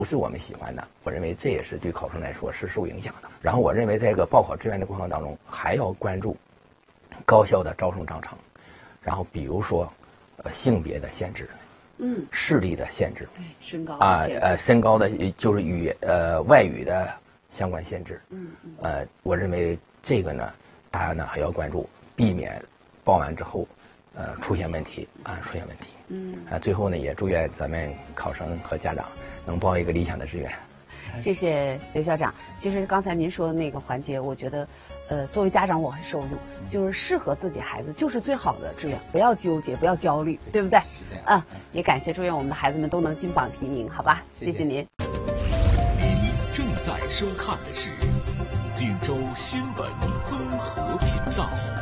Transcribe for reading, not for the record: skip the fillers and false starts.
不是我们喜欢的，我认为这也是对考生来说是受影响的。然后我认为在这个报考志愿的过程当中，还要关注高校的招生章程，然后比如说性别的限制，视力的限制， 对，身高身高的就是与外语的相关限制，我认为这个呢，大家呢还要关注，避免报完之后出现问题。最后呢也祝愿咱们考生和家长能报一个理想的志愿。 谢谢刘校长。其实刚才您说的那个环节，我觉得，作为家长我很受用，就是适合自己孩子就是最好的志愿，不要纠结，不要焦虑，对不对？也感谢祝愿我们的孩子们都能金榜题名，好吧？谢谢您。 您正在收看的是锦州新闻综合频道。